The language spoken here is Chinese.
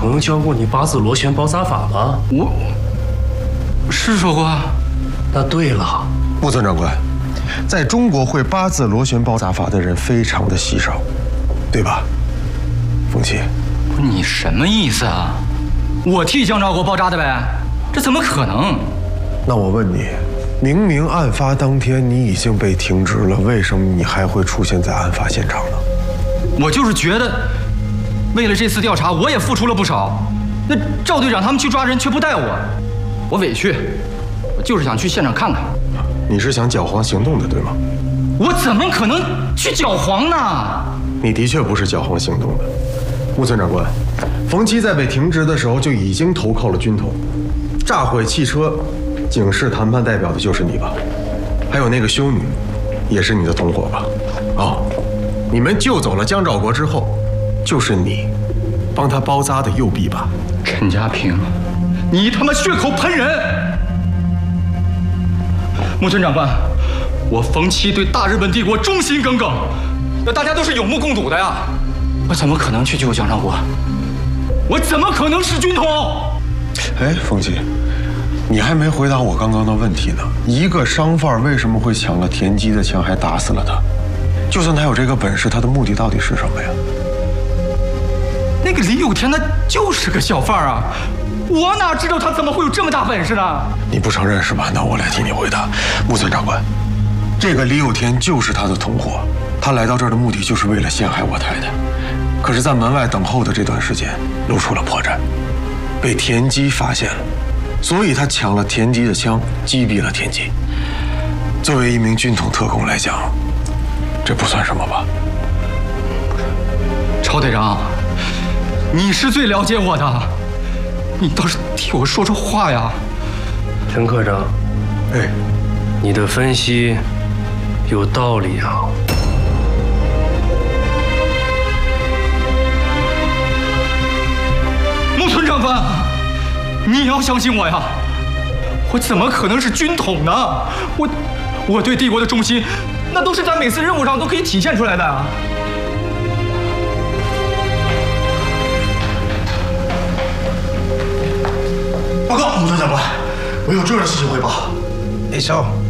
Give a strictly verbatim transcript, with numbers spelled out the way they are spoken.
朋友教过你八字螺旋包扎法吗？ 我是说过。 那对了， 木村长官，在中国会八字螺旋包扎法的人非常的稀少，对吧？风七， 你什么意思啊？我替江兆国包扎的呗？这怎么可能？ 那我问你，明明案发当天你已经被停职了，为什么你还会出现在案发现场呢？ 我就是觉得，为了这次调查，我也付出了不少。那赵队长他们去抓人却不带我，我委屈。我就是想去现场看看。 你是想搅黄行动的，对吗？ 我怎么可能去搅黄呢？ 你的确不是搅黄行动的，木村长官。冯七在被停职的时候就已经投靠了军统，炸毁汽车，警示谈判代表的就是你吧？还有那个修女，也是你的同伙吧？哦，你们救走了江兆国之后，就是你帮他包扎的右臂吧？ 陈家平，你他妈血口喷人！木村长官，我冯七对大日本帝国忠心耿耿，那大家都是有目共睹的呀。我怎么可能去救江兆国？我怎么可能是军统？ 哎，冯七，你还没回答我刚刚的问题呢。一个商贩为什么会抢了田鸡的枪，还打死了他？就算他有这个本事，他的目的到底是什么呀？ 那个李有田他就是个小贩啊，我哪知道他怎么会有这么大本事呢？ 你不承认是吧？那我来替你回答。木村长官，这个李有田就是他的同伙，他来到这儿的目的就是为了陷害我太太。可是，在门外等候的这段时间，露出了破绽，被田鸡发现了，所以他抢了田鸡的枪，击毙了田鸡。作为一名军统特工来讲，这不算什么吧？ 曹队长，你是最了解我的，你倒是替我说说话呀！ 陈科长， 哎， 你的分析有道理啊。 木村长官，你要相信我呀！我怎么可能是军统呢？我，我对帝国的忠心，那都是在每次任务上都可以体现出来的啊！ 报告，木村长官，我有重要的事情汇报。 李少。